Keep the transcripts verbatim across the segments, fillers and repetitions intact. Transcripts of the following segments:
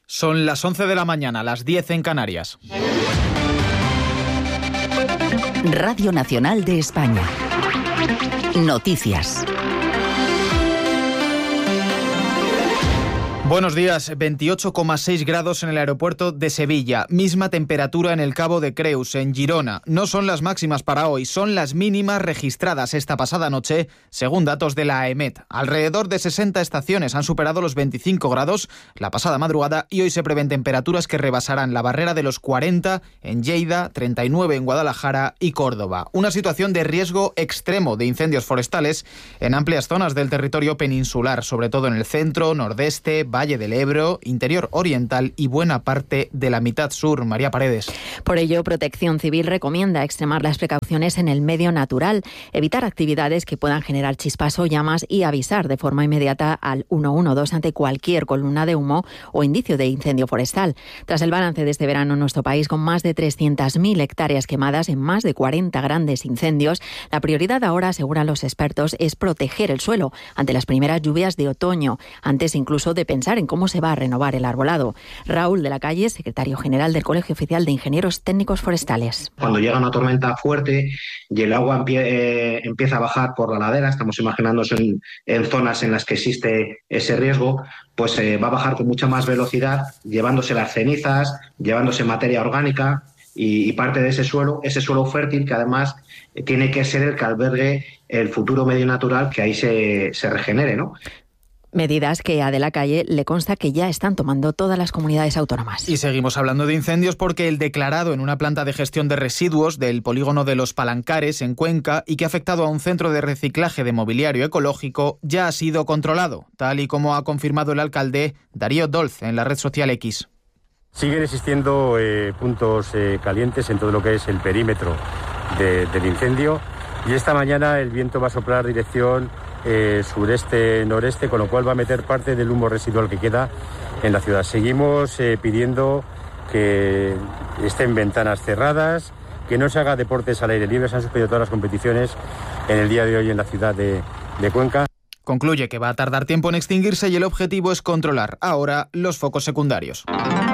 Son las once de la mañana, las diez en Canarias. Radio Nacional de España. Noticias. Buenos días. veintiocho coma seis grados en el aeropuerto de Sevilla. Misma temperatura en el Cabo de Creus, en Girona. No son las máximas para hoy, son las mínimas registradas esta pasada noche, según datos de la AEMET. Alrededor de sesenta estaciones han superado los veinticinco grados la pasada madrugada y hoy se prevén temperaturas que rebasarán la barrera de los cuarenta en Lleida, treinta y nueve en Guadalajara y Córdoba. Una situación de riesgo extremo de incendios forestales en amplias zonas del territorio peninsular, sobre todo en el centro, nordeste, Valle del Ebro, interior oriental y buena parte de la mitad sur. María Paredes. Por ello, Protección Civil recomienda extremar las precauciones en el medio natural, evitar actividades que puedan generar chispas o llamas y avisar de forma inmediata al ciento doce ante cualquier columna de humo o indicio de incendio forestal. Tras el balance de este verano en nuestro país, con más de trescientas mil hectáreas quemadas en más de cuarenta grandes incendios, la prioridad ahora, aseguran los expertos, es proteger el suelo ante las primeras lluvias de otoño, antes incluso de pensar en cómo se va a renovar el arbolado. Raúl de la Calle, secretario general del Colegio Oficial de Ingenieros Técnicos Forestales. Cuando llega una tormenta fuerte y el agua empie- eh, empieza a bajar por la ladera, estamos imaginándonos en, en zonas en las que existe ese riesgo, pues eh, va a bajar con mucha más velocidad, llevándose las cenizas, llevándose materia orgánica y, y parte de ese suelo, ese suelo fértil que además eh, tiene que ser el que albergue el futuro medio natural que ahí se, se regenere, ¿no? Medidas que a De la Calle le consta que ya están tomando todas las comunidades autónomas. Y seguimos hablando de incendios porque el declarado en una planta de gestión de residuos del polígono de Los Palancares, en Cuenca, y que ha afectado a un centro de reciclaje de mobiliario ecológico, ya ha sido controlado, tal y como ha confirmado el alcalde Darío Dolz en la red social X. Siguen existiendo eh, puntos eh, calientes en todo lo que es el perímetro de, del incendio, y esta mañana el viento va a soplar dirección Eh, sureste-noreste, con lo cual va a meter parte del humo residual que queda en la ciudad. Seguimos eh, pidiendo que estén ventanas cerradas, que no se haga deportes al aire libre. Se han suspendido todas las competiciones en el día de hoy en la ciudad de, de Cuenca. Concluye que va a tardar tiempo en extinguirse y el objetivo es controlar ahora los focos secundarios.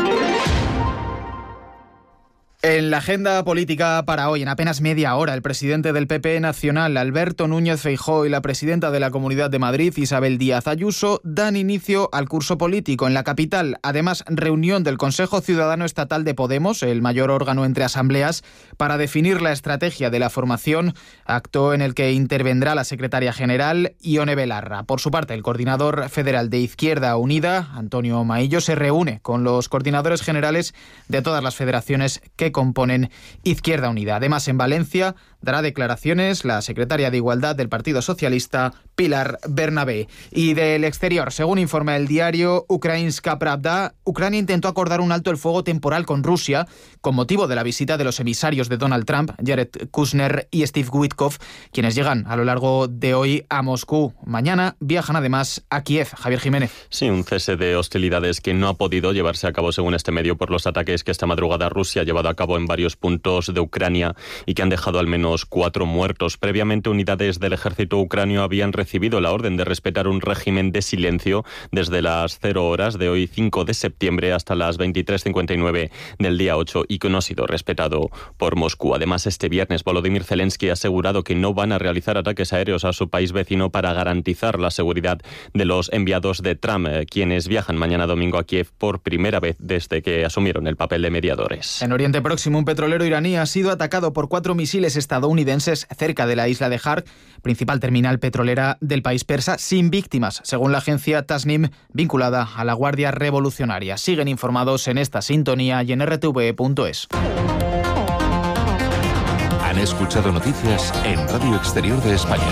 En la agenda política para hoy, en apenas media hora, el presidente del P P nacional, Alberto Núñez Feijóo, y la presidenta de la Comunidad de Madrid, Isabel Díaz Ayuso, dan inicio al curso político en la capital. Además, reunión del Consejo Ciudadano Estatal de Podemos, el mayor órgano entre asambleas, para definir la estrategia de la formación, acto en el que intervendrá la secretaria general, Ione Belarra. Por su parte, el coordinador federal de Izquierda Unida, Antonio Maillo, se reúne con los coordinadores generales de todas las federaciones que componen Izquierda Unida. Además, en Valencia dará declaraciones la secretaria de Igualdad del Partido Socialista, Pilar Bernabé. Y del exterior, según informa el diario Ukrainska Pravda, Ucrania intentó acordar un alto el fuego temporal con Rusia con motivo de la visita de los emisarios de Donald Trump, Jared Kushner y Steve Witkoff, quienes llegan a lo largo de hoy a Moscú. Mañana viajan además a Kiev. Javier Jiménez. Sí, un cese de hostilidades que no ha podido llevarse a cabo, según este medio, por los ataques que esta madrugada Rusia ha llevado a cabo en varios puntos de Ucrania y que han dejado al menos cuatro muertos. Previamente, unidades del ejército ucranio habían recibido la orden de respetar un régimen de silencio desde las cero horas de hoy, cinco de septiembre, hasta las veintitrés cincuenta y nueve del día ocho, y que no ha sido respetado por Moscú. Además, este viernes Volodymyr Zelensky ha asegurado que no van a realizar ataques aéreos a su país vecino para garantizar la seguridad de los enviados de Trump, quienes viajan mañana domingo a Kiev por primera vez desde que asumieron el papel de mediadores. En Oriente Próximo, un petrolero iraní ha sido atacado por cuatro misiles estadounidenses cerca de la isla de Hark, principal terminal petrolera del país persa, sin víctimas, según la agencia Tasnim, vinculada a la Guardia Revolucionaria. Siguen informados en esta sintonía y en r t v punto es. Han escuchado noticias en Radio Exterior de España.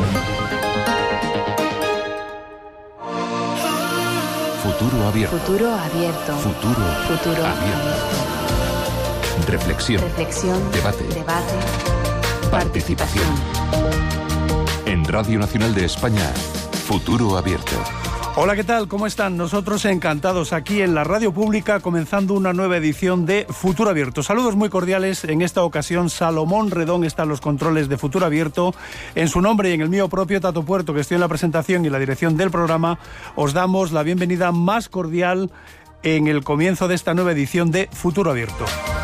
Futuro abierto. Futuro abierto. Futuro, Futuro abierto. Reflexión. Reflexión. Debate. Debate. Participación. En Radio Nacional de España, Futuro Abierto. Hola, ¿qué tal? ¿Cómo están? Nosotros encantados aquí en la radio pública, comenzando una nueva edición de Futuro Abierto. Saludos muy cordiales. En esta ocasión, Salomón Redón está en los controles de Futuro Abierto. En su nombre y en el mío propio, Tato Puerto, que estoy en la presentación y la dirección del programa, os damos la bienvenida más cordial en el comienzo de esta nueva edición de Futuro Abierto.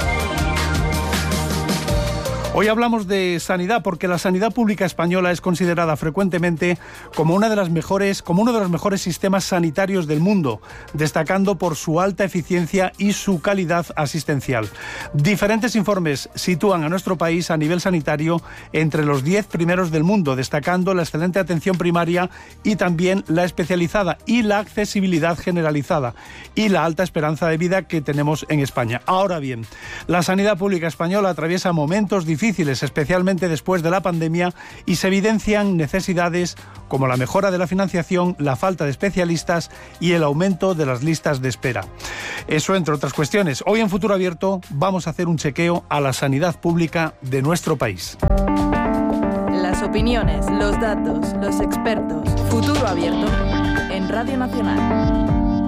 Hoy hablamos de sanidad porque la sanidad pública española es considerada frecuentemente como una de las mejores, como uno de los mejores sistemas sanitarios del mundo, destacando por su alta eficiencia y su calidad asistencial. Diferentes informes sitúan a nuestro país a nivel sanitario entre los diez primeros del mundo, destacando la excelente atención primaria y también la especializada y la accesibilidad generalizada y la alta esperanza de vida que tenemos en España. Ahora bien, la sanidad pública española atraviesa momentos difíciles difíciles, especialmente después de la pandemia, y se evidencian necesidades como la mejora de la financiación, la falta de especialistas y el aumento de las listas de espera. Eso entre otras cuestiones. Hoy en Futuro Abierto vamos a hacer un chequeo a la sanidad pública de nuestro país. Las opiniones, los datos, los expertos. Futuro Abierto en Radio Nacional.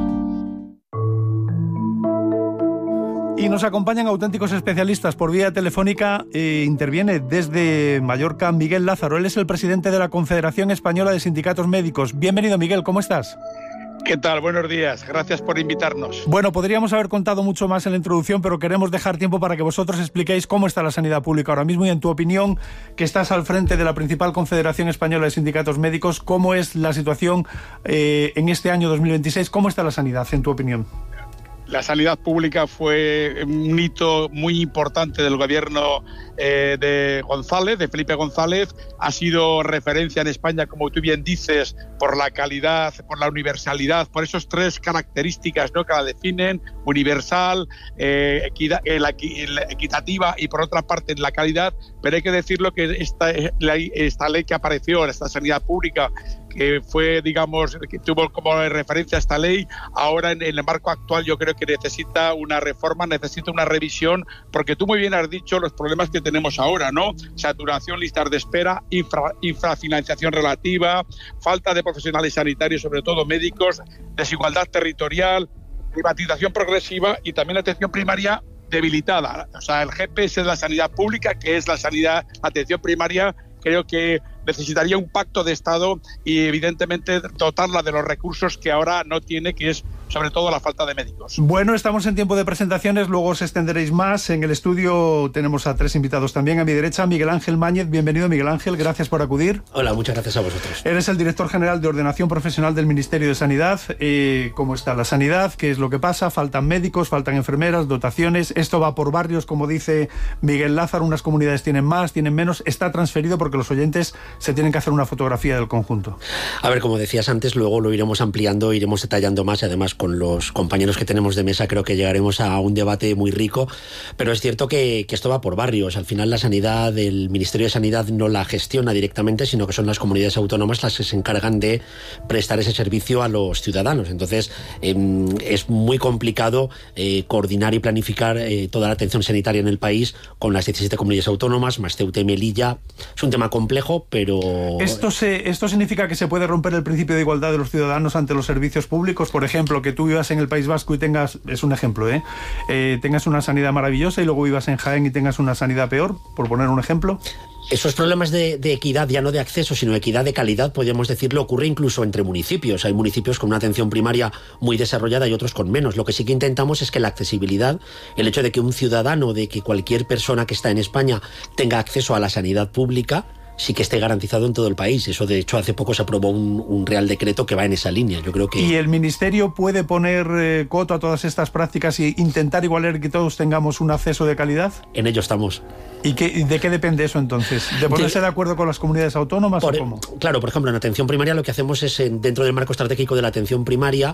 Y nos acompañan auténticos especialistas por vía telefónica. Eh, interviene desde Mallorca Miguel Lázaro. Él es el presidente de la Confederación Española de Sindicatos Médicos. Bienvenido, Miguel, ¿cómo estás? ¿Qué tal? Buenos días. Gracias por invitarnos. Bueno, podríamos haber contado mucho más en la introducción, pero queremos dejar tiempo para que vosotros expliquéis cómo está la sanidad pública ahora mismo y, en tu opinión, que estás al frente de la principal Confederación Española de Sindicatos Médicos, ¿cómo es la situación eh, en este año dos mil veintiséis? ¿Cómo está la sanidad, en tu opinión? La sanidad pública fue un hito muy importante del gobierno eh, de González, de Felipe González. Ha sido referencia en España, como tú bien dices, por la calidad, por la universalidad, por esas tres características, ¿no?, que la definen: universal, eh, equidad, eh, la, la equitativa y, por otra parte, la calidad. Pero hay que decirlo que esta, la, esta ley que apareció, esta sanidad pública, que fue, digamos, que tuvo como referencia esta ley, ahora en, en el marco actual yo creo que necesita una reforma, necesita una revisión, porque tú muy bien has dicho los problemas que tenemos ahora, ¿no? Saturación, listas de espera, infra, infrafinanciación relativa, falta de profesionales sanitarios, sobre todo médicos, desigualdad territorial, privatización progresiva y también atención primaria debilitada. O sea, el G P S de la sanidad pública, que es la sanidad, atención primaria, creo que necesitaría un pacto de Estado y, evidentemente, dotarla de los recursos que ahora no tiene, que es sobre todo la falta de médicos. Bueno, estamos en tiempo de presentaciones, luego os extenderéis más. En el estudio tenemos a tres invitados también. A mi derecha, Miguel Ángel Máñez. Bienvenido, Miguel Ángel, gracias por acudir. Hola, muchas gracias a vosotros. Eres el director general de Ordenación Profesional del Ministerio de Sanidad. Eh, ¿Cómo está la sanidad? ¿Qué es lo que pasa? ¿Faltan médicos? ¿Faltan enfermeras? ¿Dotaciones? Esto va por barrios, como dice Miguel Lázaro. Unas comunidades tienen más, tienen menos. Está transferido porque los oyentes se tienen que hacer una fotografía del conjunto. A ver, como decías antes, luego lo iremos ampliando, iremos detallando más, y además con los compañeros que tenemos de mesa creo que llegaremos a un debate muy rico, pero es cierto que, que esto va por barrios. Al final la sanidad, el Ministerio de Sanidad no la gestiona directamente, sino que son las comunidades autónomas las que se encargan de prestar ese servicio a los ciudadanos. Entonces eh, es muy complicado eh, coordinar y planificar eh, toda la atención sanitaria en el país con las diecisiete comunidades autónomas, más Ceuta y Melilla. Es un tema complejo, pero... ¿Esto, se, ¿Esto significa que se puede romper el principio de igualdad de los ciudadanos ante los servicios públicos? Por ejemplo, que tú vivas en el País Vasco y tengas, es un ejemplo, ¿eh? Eh, tengas una sanidad maravillosa y luego vivas en Jaén y tengas una sanidad peor, por poner un ejemplo. Esos problemas de, de equidad, ya no de acceso, sino equidad de calidad, podríamos decirlo, ocurre incluso entre municipios. Hay municipios con una atención primaria muy desarrollada y otros con menos. Lo que sí que intentamos es que la accesibilidad, el hecho de que un ciudadano, de que cualquier persona que está en España tenga acceso a la sanidad pública, sí que esté garantizado en todo el país. Eso, de hecho, hace poco se aprobó un, un Real Decreto que va en esa línea. Yo creo que... ¿Y el Ministerio puede poner eh, coto a todas estas prácticas y intentar igualar que todos tengamos un acceso de calidad? En ello estamos. ¿Y qué, de qué depende eso entonces? ¿De ponerse de, de acuerdo con las comunidades autónomas por, o cómo? Claro, por ejemplo, en atención primaria lo que hacemos es, dentro del marco estratégico de la atención primaria,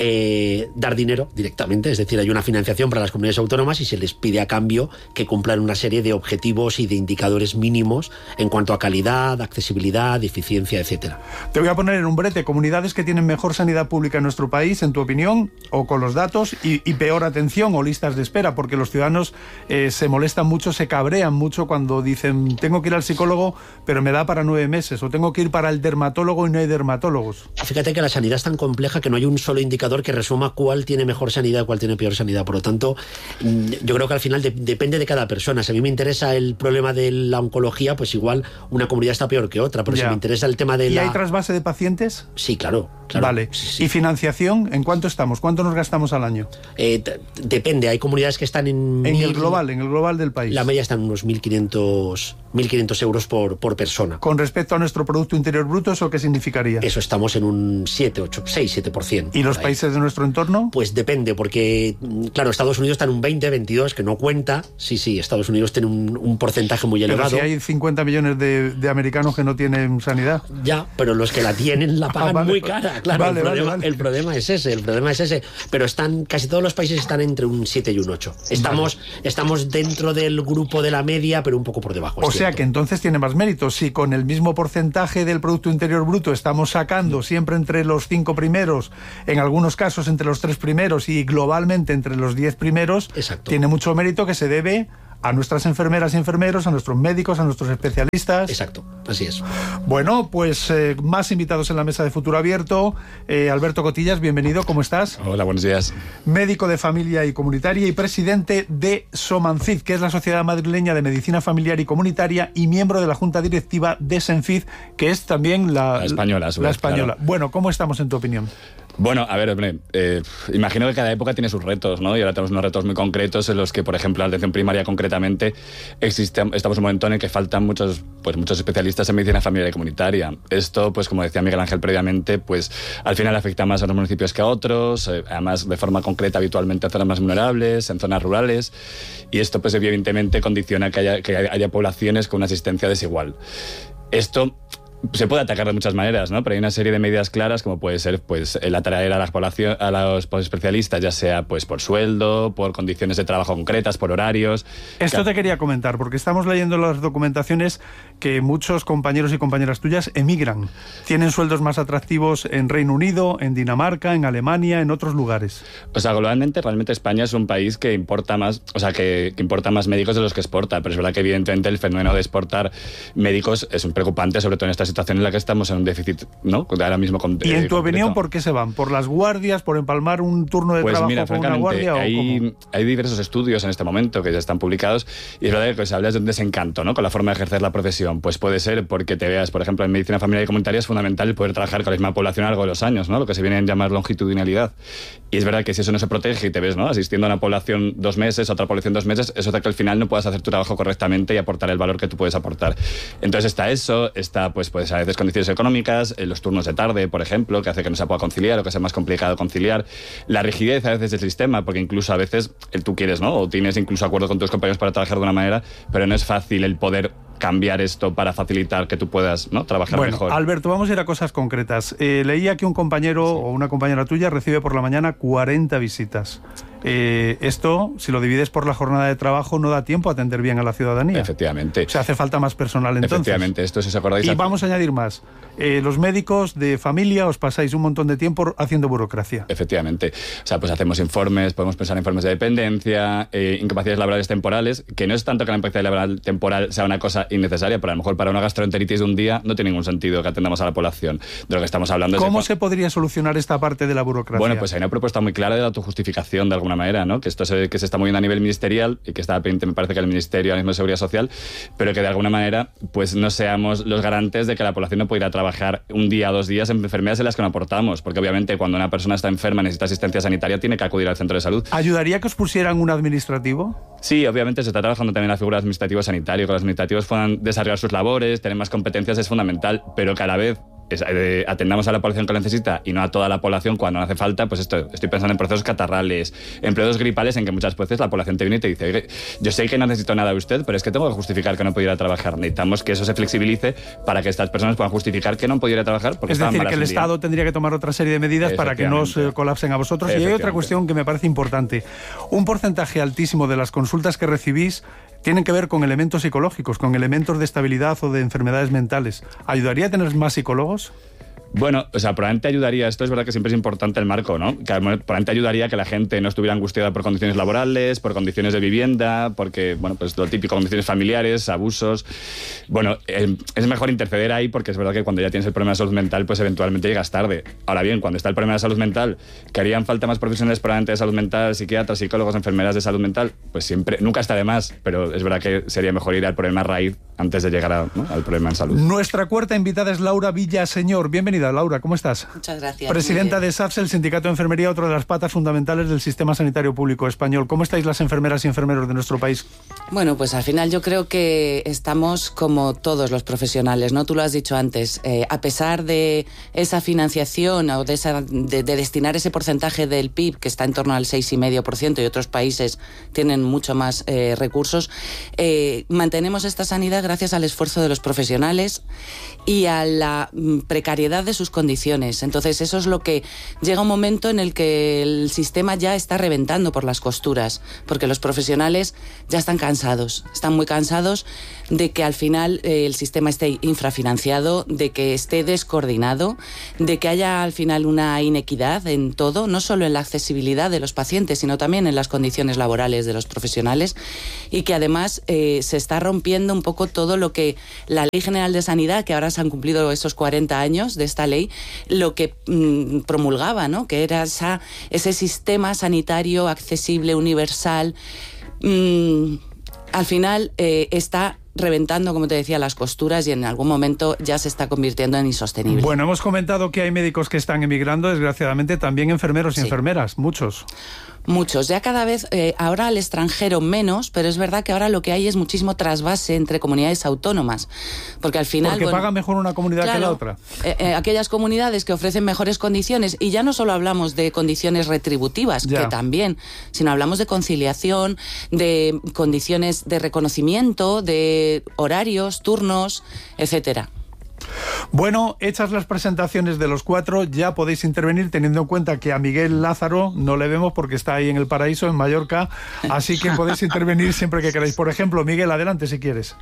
eh, dar dinero directamente. Es decir, hay una financiación para las comunidades autónomas y se les pide a cambio que cumplan una serie de objetivos y de indicadores mínimos en cuanto a calidad, accesibilidad, eficiencia, etcétera. Te voy a poner en un brete comunidades que tienen mejor sanidad pública en nuestro país, en tu opinión, o con los datos, y, y peor atención o listas de espera, porque los ciudadanos eh, se molestan mucho, se cabrean mucho cuando dicen tengo que ir al psicólogo pero me da para nueve meses, o tengo que ir para el dermatólogo y no hay dermatólogos. Fíjate que la sanidad es tan compleja que no hay un solo indicador que resuma cuál tiene mejor sanidad y cuál tiene peor sanidad. Por lo tanto, yo creo que al final de, depende de cada persona. Si a mí me interesa el problema de la oncología, pues igual una comunidad está peor que otra, pero ya. Si me interesa el tema de ¿Y la... hay trasvase de pacientes? Sí, claro. Claro, vale. Sí, sí. ¿Y financiación? ¿En cuánto estamos? ¿Cuánto nos gastamos al año? Eh, depende, hay comunidades que están en... En mil, el global, en el global del país. La media está en unos mil quinientos euros por, por persona. Con respecto a nuestro Producto Interior Bruto, ¿eso qué significaría? Eso estamos en un siete, ocho, seis, siete por ciento. ¿Y los países de nuestro entorno? Pues depende, porque, claro, Estados Unidos está en un veinte, veintidós, que no cuenta. Sí, sí, Estados Unidos tiene un, un porcentaje muy elevado. Pero si hay cincuenta millones de, de americanos que no tienen sanidad. Ya, pero los que la tienen la pagan ah, vale, muy cara. Claro, vale, el, problema, vale, vale. el problema es ese, el problema es ese. Pero están, casi todos los países están entre un siete y un ocho. Estamos, vale. estamos dentro del grupo de la media, pero un poco por debajo. O sea cierto. que entonces tiene más mérito. Si con el mismo porcentaje del Producto Interior Bruto estamos sacando siempre entre los cinco primeros, en algunos casos entre los tres primeros y globalmente entre los diez primeros, Exacto. tiene mucho mérito que se debe a nuestras enfermeras y enfermeros, a nuestros médicos, a nuestros especialistas. Exacto, así es. Bueno, pues eh, más invitados en la mesa de Futuro Abierto. Eh, Alberto Cotillas, bienvenido, ¿cómo estás? Hola, buenos días. Médico de familia y comunitaria y presidente de SOMANCID, que es la Sociedad Madrileña de Medicina Familiar y Comunitaria, y miembro de la Junta Directiva de SENFID, que es también la, la española. La española. Claro. Bueno, ¿cómo estamos en tu opinión? Bueno, a ver, hombre, eh, imagino que cada época tiene sus retos, ¿no? Y ahora tenemos unos retos muy concretos en los que, por ejemplo, la atención primaria concretamente, existe, estamos en un momento en el que faltan muchos, pues, muchos especialistas en medicina familiar y comunitaria. Esto, pues como decía Miguel Ángel previamente, pues al final afecta más a los municipios que a otros, eh, además de forma concreta habitualmente a zonas más vulnerables, en zonas rurales, y esto pues evidentemente condiciona que haya, que haya poblaciones con una asistencia desigual. Esto se puede atacar de muchas maneras, ¿no? Pero hay una serie de medidas claras, como puede ser pues el atraer a la población, a los especialistas, ya sea pues por sueldo, por condiciones de trabajo concretas, por horarios. Esto te quería comentar, porque estamos leyendo las documentaciones que muchos compañeros y compañeras tuyas emigran. Tienen sueldos más atractivos en Reino Unido, en Dinamarca, en Alemania, en otros lugares. O sea, globalmente, realmente España es un país que importa más, o sea, que, que importa más médicos de los que exporta, pero es verdad que evidentemente el fenómeno de exportar médicos es un preocupante, sobre todo en esta situación en la que estamos en un déficit, ¿no? Ahora mismo con, ¿Y en eh, tu opinión por qué se van? ¿Por las guardias? ¿Por empalmar un turno de pues trabajo mira, con una guardia? Hay, ¿o cómo? hay diversos estudios en este momento que ya están publicados y es verdad que se habla de un desencanto, ¿no? Con la forma de ejercer la profesión. Pues puede ser porque te veas, por ejemplo, en medicina familiar y comunitaria es fundamental el poder trabajar con la misma población a lo largo de los años, ¿no? Lo que se viene a llamar longitudinalidad. Y es verdad que si eso no se protege y te ves, ¿no? Asistiendo a una población dos meses, a otra población dos meses, eso hace que al final no puedas hacer tu trabajo correctamente y aportar el valor que tú puedes aportar. Entonces está eso, está pues, pues a veces condiciones económicas, los turnos de tarde, por ejemplo, que hace que no se pueda conciliar o que sea más complicado conciliar, la rigidez a veces del sistema, porque incluso a veces tú quieres, ¿no? O tienes incluso acuerdo con tus compañeros para trabajar de una manera, pero no es fácil el poder cambiar esto para facilitar que tú puedas, ¿no? trabajar bueno, mejor. Alberto, vamos a ir a cosas concretas. Eh, leía que un compañero sí. o una compañera tuya recibe por la mañana cuarenta visitas. Eh, esto, si lo divides por la jornada de trabajo, no da tiempo a atender bien a la ciudadanía. Efectivamente. O sea, hace falta más personal entonces. Efectivamente, esto si os acordáis. Y vamos a añadir más. Eh, los médicos de familia os pasáis un montón de tiempo haciendo burocracia. Efectivamente. O sea, pues hacemos informes, podemos pensar en informes de dependencia, eh, incapacidades laborales temporales, que no es tanto que la incapacidad laboral temporal sea una cosa innecesaria, pero a lo mejor para una gastroenteritis de un día no tiene ningún sentido que atendamos a la población. De lo que estamos hablando es ¿Cómo de... se podría solucionar esta parte de la burocracia? Bueno, pues hay una propuesta muy clara de la autojustificación de alguna manera, ¿no? Que esto se, que se está moviendo a nivel ministerial y que está pendiente, me parece que el Ministerio ahora mismo de Seguridad Social, pero que de alguna manera pues no seamos los garantes de que la población no pueda ir a trabajar un día o dos días en enfermedades en las que no aportamos, porque obviamente cuando una persona está enferma necesita asistencia sanitaria tiene que acudir al centro de salud. ¿Ayudaría que os pusieran un administrativo? Sí, obviamente se está trabajando también la figura administrativo sanitario, que los administrativos puedan desarrollar sus labores, tener más competencias es fundamental, pero que a la vez es, eh, atendamos a la población que lo necesita y no a toda la población cuando no hace falta, pues esto, estoy pensando en procesos catarrales, en periodos gripales en que muchas veces la población te viene y te dice, oye, yo sé que no necesito nada de usted, pero es que tengo que justificar que no puedo ir a trabajar. Necesitamos que eso se flexibilice para que estas personas puedan justificar que no han podido ir a trabajar porque es decir, que el Estado tendría que tomar otra serie de medidas para que no os eh, colapsen a vosotros. Y hay otra cuestión que me parece importante. Un porcentaje altísimo de las consultas que recibís tienen que ver con elementos psicológicos, con elementos de estabilidad o de enfermedades mentales. ¿Ayudaría a tener más psicólogos? Bueno, o sea, probablemente ayudaría, esto es verdad que siempre es importante el marco, ¿no? Que probablemente ayudaría a que la gente no estuviera angustiada por condiciones laborales, por condiciones de vivienda, porque, bueno, pues lo típico, condiciones familiares, abusos. Bueno, eh, es mejor interceder ahí porque es verdad que cuando ya tienes el problema de salud mental, pues eventualmente llegas tarde. Ahora bien, cuando está el problema de salud mental, que harían falta más profesionales probablemente de salud mental, psiquiatras, psicólogos, enfermeras de salud mental, pues siempre, nunca está de más, pero es verdad que sería mejor ir al problema raíz antes de llegar a, ¿no? al problema en salud. Nuestra cuarta invitada es Laura Villaseñor. Bienvenida, bienvenida, Laura, ¿cómo estás? Muchas gracias. Presidenta de SAFS, el Sindicato de Enfermería, otra de las patas fundamentales del sistema sanitario público español. ¿Cómo estáis las enfermeras y enfermeros de nuestro país? Bueno, pues al final yo creo que estamos como todos los profesionales, ¿no? Tú lo has dicho antes, eh, a pesar de esa financiación o de, esa, de, de destinar ese porcentaje del P I B que está en torno al seis coma cinco por ciento y otros países tienen mucho más eh, recursos, eh, mantenemos esta sanidad gracias al esfuerzo de los profesionales y a la precariedad de sus condiciones. Entonces eso es lo que llega un momento en el que el sistema ya está reventando por las costuras, porque los profesionales ya están cansados, están muy cansados de que al final eh, el sistema esté infrafinanciado, de que esté descoordinado, de que haya al final una inequidad en todo, no solo en la accesibilidad de los pacientes, sino también en las condiciones laborales de los profesionales, y que además eh, se está rompiendo un poco todo lo que la Ley General de Sanidad, que ahora se han cumplido esos cuarenta años de esta ley, lo que mmm, promulgaba, ¿no? Que era esa, ese sistema sanitario accesible, universal. Mmm, al final eh, está reventando, como te decía, las costuras y en algún momento ya se está convirtiendo en insostenible. Bueno, hemos comentado que hay médicos que están emigrando, desgraciadamente también enfermeros y sí. enfermeras, muchos. Muchos, ya cada vez, eh, ahora al extranjero menos, pero es verdad que ahora lo que hay es muchísimo trasvase entre comunidades autónomas, porque al final... Porque bueno, paga mejor una comunidad claro, que la otra. Eh, eh, aquellas comunidades que ofrecen mejores condiciones, y ya no solo hablamos de condiciones retributivas, ya. que también, sino hablamos de conciliación, de condiciones de reconocimiento, de horarios, turnos, etcétera. Bueno, hechas las presentaciones de los cuatro, ya podéis intervenir teniendo en cuenta que a Miguel Lázaro no le vemos porque está ahí en el paraíso, en Mallorca, así que podéis intervenir siempre que queráis. Por ejemplo, Miguel, adelante si quieres.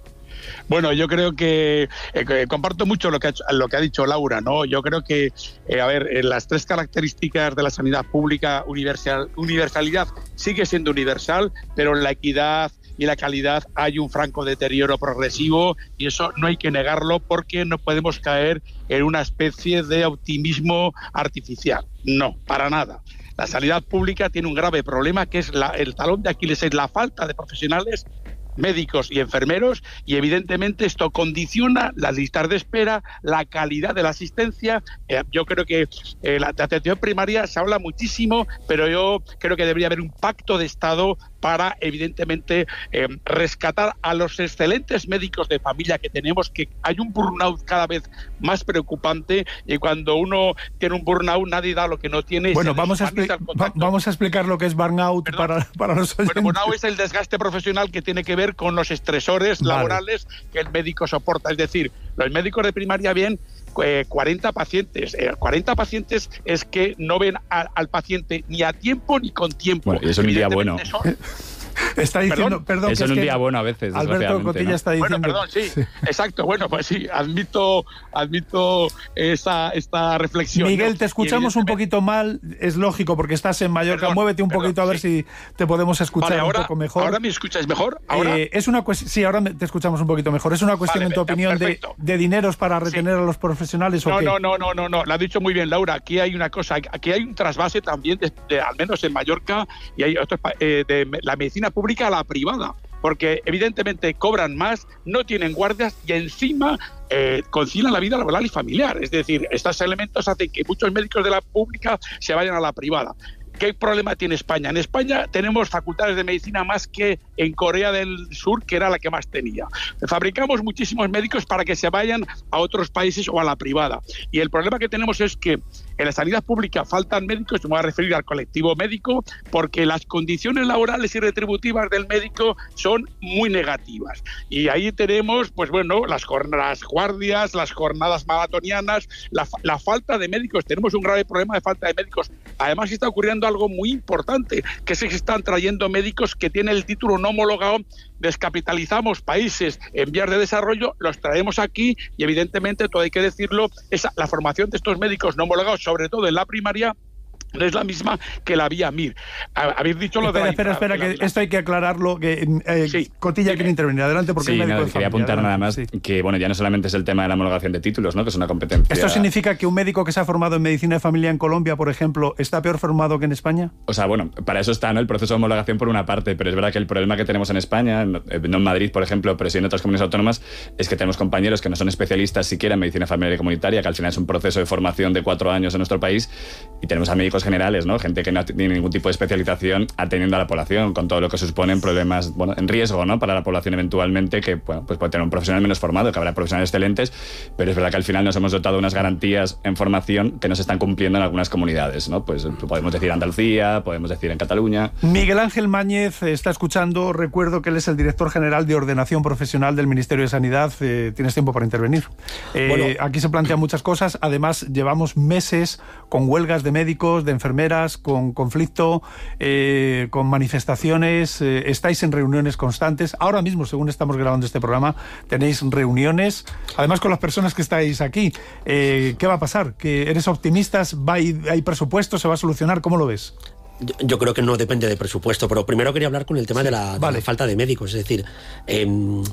Bueno, yo creo que eh, comparto mucho lo que, ha, lo que ha dicho Laura, ¿no? Yo creo que, eh, a ver, eh, las tres características de la sanidad pública, universal, universalidad sigue siendo universal, pero la equidad y la calidad hay un franco deterioro progresivo, y eso no hay que negarlo, porque no podemos caer en una especie de optimismo artificial. No, para nada. La sanidad pública tiene un grave problema, que es la, el talón de Aquiles, es la falta de profesionales médicos y enfermeros, y evidentemente esto condiciona las listas de espera, la calidad de la asistencia. Eh, yo creo que eh, la, la atención primaria se habla muchísimo, pero yo creo que debería haber un pacto de Estado para, evidentemente, eh, rescatar a los excelentes médicos de familia que tenemos, que hay un burnout cada vez más preocupante, y cuando uno tiene un burnout nadie da lo que no tiene. Bueno, vamos a, expli- va- vamos a explicar lo que es burnout para, para los oyentes. Bueno, burnout es el desgaste profesional que tiene que ver con los estresores vale. laborales que el médico soporta. Es decir, los médicos de primaria ven eh, cuarenta pacientes. Eh, cuarenta pacientes es que no ven a, al paciente ni a tiempo ni con tiempo. Bueno, eso es un día bueno. Son... Está diciendo, perdón, perdón eso es un día bueno a veces. Alberto Cotilla, ¿no? Está diciendo. Bueno, perdón, sí, sí, exacto. Bueno, pues sí, admito, admito esa esta reflexión. Miguel, ¿no? te escuchamos un poquito mal, es lógico porque estás en Mallorca. Perdón, Muévete un perdón, poquito a ver sí. si te podemos escuchar vale, ahora, un poco mejor. ¿Ahora me escucháis mejor? ¿Ahora? Eh, es una cuestión, sí, ahora te escuchamos un poquito mejor. Es una cuestión, vale, en tu opinión, de, de dineros para retener sí. a los profesionales. No, ¿o qué? no, no, no, no, no. Lo ha dicho muy bien Laura. Aquí hay una cosa, aquí hay un trasvase también, de, de, al menos en Mallorca, y hay otros, eh, de la medicina pública a la privada. Porque evidentemente cobran más, no tienen guardias y encima eh, concilian la vida laboral y familiar. Es decir, estos elementos hacen que muchos médicos de la pública se vayan a la privada. ¿Qué problema tiene España? En España tenemos facultades de medicina más que en Corea del Sur, que era la que más tenía. Fabricamos muchísimos médicos para que se vayan a otros países o a la privada. Y el problema que tenemos es que en la sanidad pública faltan médicos, me voy a referir al colectivo médico, porque las condiciones laborales y retributivas del médico son muy negativas. Y ahí tenemos, pues bueno, las, las guardias, las jornadas maratonianas, la, la falta de médicos. Tenemos un grave problema de falta de médicos. Además está ocurriendo algo muy importante, que es que se están trayendo médicos que tienen el título no homologado. Descapitalizamos países en vías de desarrollo, los traemos aquí y evidentemente, todo hay que decirlo, esa, la formación de estos médicos no homologados, sobre todo en la primaria, no es la misma que la vía M I R. Habéis dicho lo espera, de la Espera, espera, la, que la, esto hay que aclararlo, que eh, sí. Cotilla quiere intervenir. Adelante, porque sí, el médico no, de quería familia. apuntar Adelante, nada más sí. que, bueno, ya no solamente es el tema de la homologación de títulos, ¿no? Que es una competencia... ¿Esto significa que un médico que se ha formado en medicina de familia en Colombia, por ejemplo, está peor formado que en España? O sea, bueno, para eso está, ¿no?, el proceso de homologación por una parte, pero es verdad que el problema que tenemos en España, no, no en Madrid, por ejemplo, pero sí en otras comunidades autónomas, es que tenemos compañeros que no son especialistas siquiera en medicina familiar y comunitaria, que al final es un proceso de formación de cuatro años en nuestro país, y tenemos a médicos generales, ¿no?, gente que no tiene ningún tipo de especialización atendiendo a la población, con todo lo que suponen problemas, bueno, en riesgo, ¿no?, para la población eventualmente, que, bueno, pues puede tener un profesional menos formado, que habrá profesionales excelentes, pero es verdad que al final nos hemos dotado de unas garantías en formación que no se están cumpliendo en algunas comunidades, ¿no? Pues podemos decir Andalucía, podemos decir en Cataluña. Miguel Ángel Máñez está escuchando. Recuerdo que él es el director general de Ordenación Profesional del Ministerio de Sanidad. Eh, tienes tiempo para intervenir. Eh, bueno, aquí se plantean muchas cosas. Además, llevamos meses con huelgas de médicos, de enfermeras, con conflicto, eh, con manifestaciones. Eh, estáis en reuniones constantes. Ahora mismo, según estamos grabando este programa, tenéis reuniones. Además, con las personas que estáis aquí. Eh, ¿Qué va a pasar? ¿Que eres optimista? ¿Va, hay, ¿Hay presupuesto? ¿Se va a solucionar? ¿Cómo lo ves? Yo, yo creo que no depende de presupuesto, pero primero quería hablar con el tema de la, vale. de la falta de médicos. Es decir, eh,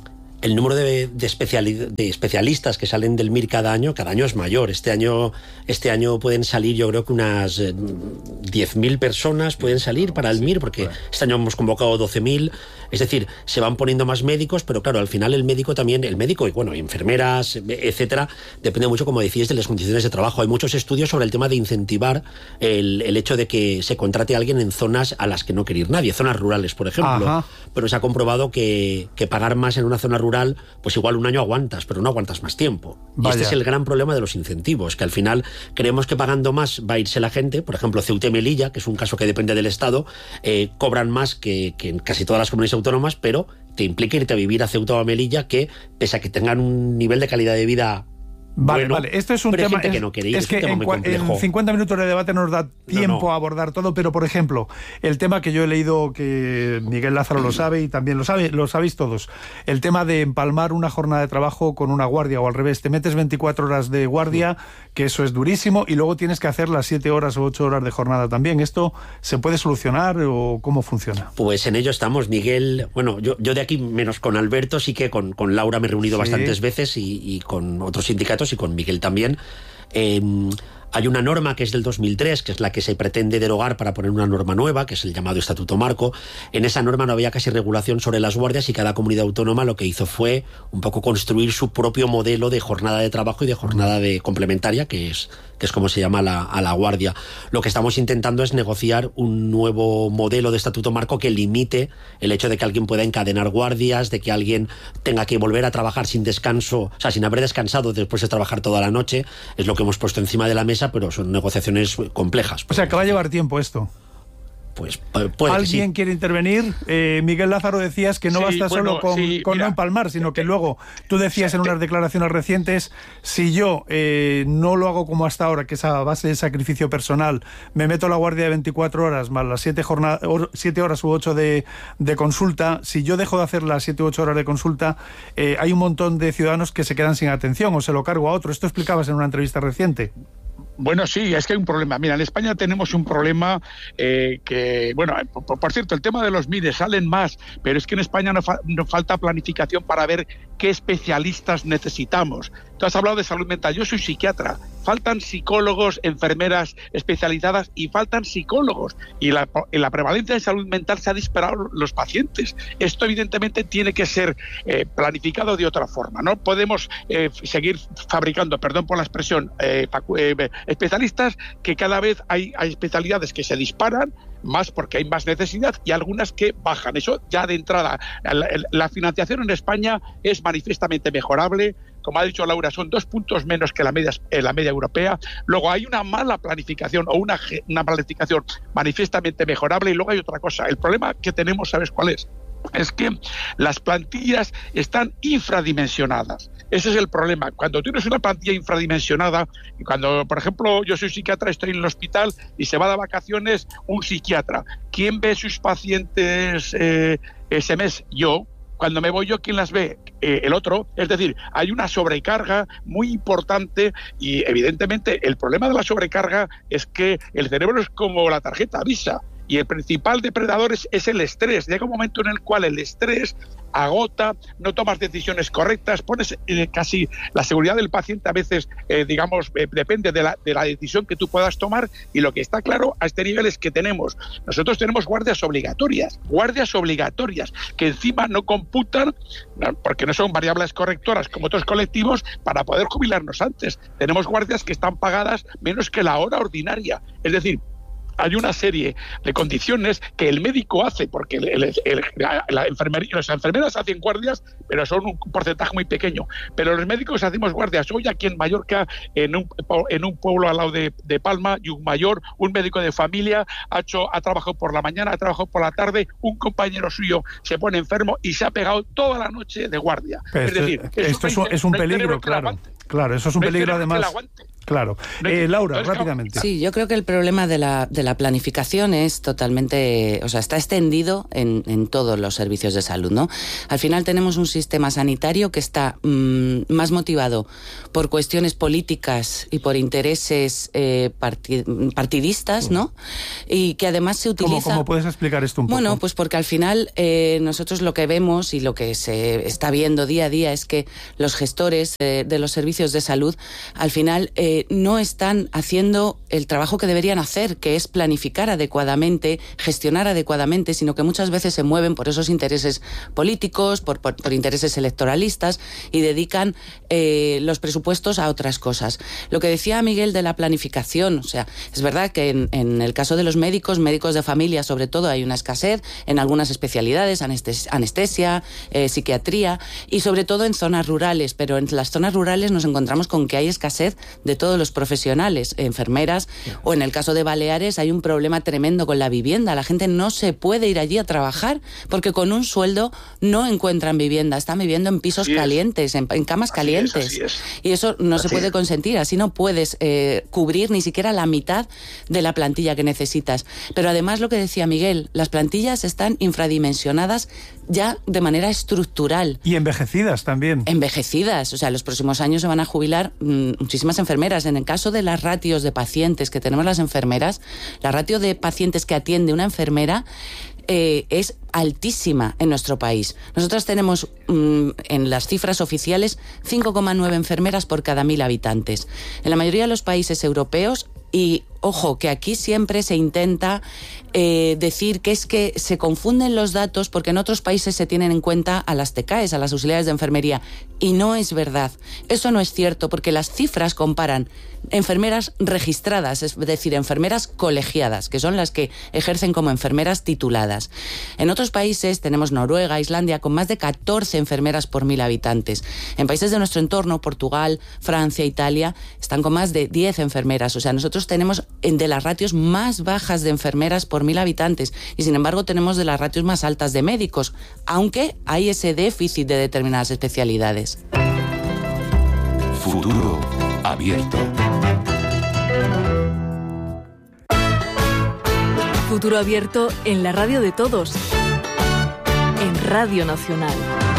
el número de, de, especiali- de especialistas que salen del M I R cada año, cada año es mayor. Este año, este año pueden salir, yo creo que unas eh, diez mil personas pueden salir para el M I R, porque este año hemos convocado doce mil. Es decir, se van poniendo más médicos, pero claro, al final el médico también, el médico y bueno, enfermeras, etcétera, depende mucho, como decías, de las condiciones de trabajo. Hay muchos estudios sobre el tema de incentivar el, el hecho de que se contrate a alguien en zonas a las que no quiere ir nadie, zonas rurales, por ejemplo. Ajá. Pero se ha comprobado que, que pagar más en una zona rural, pues igual un año aguantas, pero no aguantas más tiempo. Vaya. Y este es el gran problema de los incentivos, que al final creemos que pagando más va a irse la gente. Por ejemplo, Ceuta y Melilla, que es un caso que depende del Estado, eh, cobran más que, que en casi todas las comunidades autónomas, pero te implica irte a vivir a Ceuta o a Melilla, que pese a que tengan un nivel de calidad de vida Vale, bueno, vale, esto es un tema, que es, no ir, es que en, en cincuenta minutos de debate nos da tiempo no, no. a abordar todo, pero por ejemplo, el tema que yo he leído, que Miguel Lázaro lo sabe y también lo sabe, lo sabéis todos, el tema de empalmar una jornada de trabajo con una guardia, o al revés, te metes veinticuatro horas de guardia, que eso es durísimo, y luego tienes que hacer las siete horas o ocho horas de jornada también. ¿Esto se puede solucionar o cómo funciona? Pues en ello estamos, Miguel. Bueno, yo, yo de aquí, menos con Alberto, sí que con, con Laura me he reunido sí. bastantes veces y, y con otros sindicatos y con Miguel también. Eh, hay una norma que es del dos mil tres, que es la que se pretende derogar para poner una norma nueva, que es el llamado Estatuto Marco. En esa norma no había casi regulación sobre las guardias y cada comunidad autónoma lo que hizo fue un poco construir su propio modelo de jornada de trabajo y de jornada de complementaria, que es, que es como se llama la, a la guardia. Lo que estamos intentando es negociar un nuevo modelo de Estatuto Marco que limite el hecho de que alguien pueda encadenar guardias, de que alguien tenga que volver a trabajar sin descanso, o sea, sin haber descansado después de trabajar toda la noche. Es lo que hemos puesto encima de la mesa, pero son negociaciones complejas. O sea, que va a llevar tiempo esto. Pues puede ¿Alguien que sí. quiere intervenir? Eh, Miguel Lázaro, decías que no sí, basta bueno, solo con, sí, con mira, no empalmar, sino que luego tú decías en unas declaraciones recientes, si yo eh, no lo hago como hasta ahora, que es a base de sacrificio personal, me meto a la guardia de veinticuatro horas más las siete horas u ocho de, de consulta, si yo dejo de hacer las siete u ocho horas de consulta, eh, hay un montón de ciudadanos que se quedan sin atención o se lo cargo a otro. Esto explicabas en una entrevista reciente. Bueno, sí, es que hay un problema. Mira, en España tenemos un problema eh, que, bueno, por, por cierto, el tema de los M I R E salen más, pero es que en España nos, fa nos falta planificación para ver qué especialistas necesitamos. Tú has hablado de salud mental, yo soy psiquiatra, faltan psicólogos, enfermeras especializadas y faltan psicólogos. Y la, en la prevalencia de salud mental se ha disparado los pacientes. Esto evidentemente tiene que ser eh, planificado de otra forma. No podemos eh, seguir fabricando, perdón por la expresión, eh, eh, especialistas, que cada vez hay, hay especialidades que se disparan más porque hay más necesidad y algunas que bajan. Eso ya de entrada. La, la financiación en España es manifiestamente mejorable. Como ha dicho Laura, son dos puntos menos que la media, eh, la media europea. Luego hay una mala planificación o una, una planificación manifiestamente mejorable. Y luego hay otra cosa. El problema que tenemos, ¿sabes cuál es? Es que las plantillas están infradimensionadas. Ese es el problema. Cuando tienes una plantilla infradimensionada, y cuando, por ejemplo, yo soy psiquiatra, estoy en el hospital y se va de vacaciones un psiquiatra, ¿quién ve sus pacientes eh, ese mes? Yo. Cuando me voy yo, ¿quién las ve? Eh, el otro. Es decir, hay una sobrecarga muy importante y evidentemente el problema de la sobrecarga es que el cerebro es como la tarjeta Visa. Y el principal depredador es, es el estrés. Llega un momento en el cual el estrés agota, no tomas decisiones correctas, pones eh, casi la seguridad del paciente a veces, eh, digamos, eh, depende de la, de la decisión que tú puedas tomar. Y lo que está claro a este nivel es que tenemos, nosotros tenemos guardias obligatorias, guardias obligatorias, que encima no computan, porque no son variables correctoras como otros colectivos, para poder jubilarnos antes. Tenemos guardias que están pagadas menos que la hora ordinaria. Es decir, hay una serie de condiciones que el médico hace, porque el, el, el, la enfermería, las enfermeras hacen guardias, pero son un porcentaje muy pequeño. Pero los médicos hacemos guardias. Hoy aquí en Mallorca, en un, en un pueblo al lado de, de Palma, y un mayor, un médico de familia, ha, hecho, ha trabajado por la mañana, ha trabajado por la tarde, un compañero suyo se pone enfermo y se ha pegado toda la noche de guardia. Pero es decir, esto es un, es un peligro, claro. Claro, eso es un no peligro además. Claro. Eh, Laura, rápidamente. Sí, yo creo que el problema de la, de la planificación es totalmente, o sea, está extendido en, en todos los servicios de salud, ¿no? Al final tenemos un sistema sanitario que está mmm, más motivado por cuestiones políticas y por intereses eh, partid, partidistas, ¿no? Y que además se utiliza... ¿Cómo, cómo puedes explicar esto un poco? Bueno, pues porque al final eh, nosotros lo que vemos y lo que se está viendo día a día es que los gestores eh, de los servicios de salud, al final... Eh, no están haciendo el trabajo que deberían hacer, que es planificar adecuadamente, gestionar adecuadamente, sino que muchas veces se mueven por esos intereses políticos, por, por, por intereses electoralistas y dedican eh, los presupuestos a otras cosas. Lo que decía Miguel de la planificación, o sea, es verdad que en, en el caso de los médicos, médicos de familia sobre todo, hay una escasez en algunas especialidades, anestesia, anestesia eh, psiquiatría y sobre todo en zonas rurales, pero en las zonas rurales nos encontramos con que hay escasez de todos los profesionales, enfermeras, o en el caso de Baleares hay un problema tremendo con la vivienda. La gente no se puede ir allí a trabajar porque con un sueldo no encuentran vivienda, están viviendo en pisos sí calientes, en, en camas así calientes. Es, es. Y eso no así se puede consentir, así no puedes eh, cubrir ni siquiera la mitad de la plantilla que necesitas. Pero además lo que decía Miguel, las plantillas están infradimensionadas ya de manera estructural. Y envejecidas también. Envejecidas, o sea, los próximos años se van a jubilar mmm, muchísimas enfermeras. En el caso de las ratios de pacientes que tenemos las enfermeras, la ratio de pacientes que atiende una enfermera eh, es altísima en nuestro país. Nosotros tenemos mmm, en las cifras oficiales cinco coma nueve enfermeras por cada mil habitantes. En la mayoría de los países europeos, y ojo, que aquí siempre se intenta eh, decir que es que se confunden los datos porque en otros países se tienen en cuenta a las T K Es, a las auxiliares de enfermería, y no es verdad. Eso no es cierto porque las cifras comparan enfermeras registradas, es decir, enfermeras colegiadas, que son las que ejercen como enfermeras tituladas. En otros países tenemos Noruega, Islandia, con más de catorce enfermeras por mil habitantes. En países de nuestro entorno, Portugal, Francia, Italia, están con más de diez enfermeras. O sea, nosotros tenemos de las ratios más bajas de enfermeras por mil habitantes y sin embargo tenemos de las ratios más altas de médicos, aunque hay ese déficit de determinadas especialidades. Futuro abierto. Futuro abierto en la radio de todos, en Radio Nacional.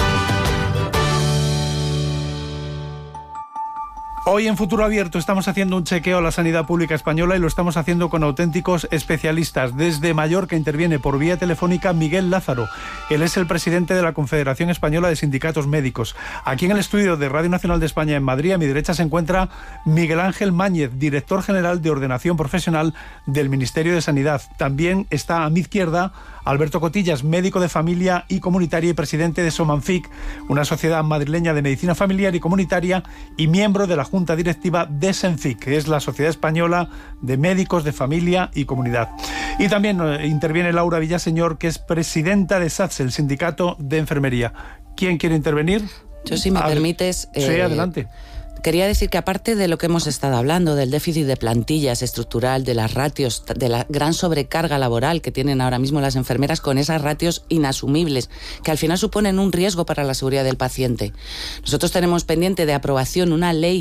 Hoy en Futuro Abierto estamos haciendo un chequeo a la sanidad pública española y lo estamos haciendo con auténticos especialistas. Desde Mallorca interviene por vía telefónica Miguel Lázaro. Él es el presidente de la Confederación Española de Sindicatos Médicos. Aquí en el estudio de Radio Nacional de España en Madrid, a mi derecha se encuentra Miguel Ángel Máñez, director general de Ordenación Profesional del Ministerio de Sanidad. También está a mi izquierda Alberto Cotillas, médico de familia y comunitaria y presidente de Somanfic, una sociedad madrileña de medicina familiar y comunitaria y miembro de la Junta Directiva de Senfic, que es la Sociedad Española de Médicos de Familia y Comunidad. Y también eh, interviene Laura Villaseñor, que es presidenta de SATSE, el Sindicato de Enfermería. ¿Quién quiere intervenir? Yo, si me a permites... Sí, eh... adelante. Quería decir que aparte de lo que hemos estado hablando, del déficit de plantillas estructural, de las ratios, de la gran sobrecarga laboral que tienen ahora mismo las enfermeras con esas ratios inasumibles, que al final suponen un riesgo para la seguridad del paciente. Nosotros tenemos pendiente de aprobación una ley